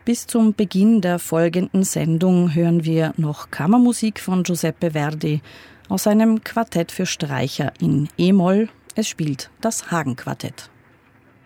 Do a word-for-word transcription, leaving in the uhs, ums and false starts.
Bis zum Beginn der folgenden Sendung hören wir noch Kammermusik von Giuseppe Verdi aus einem Quartett für Streicher in E-Moll. Es spielt das Hagen-Quartett.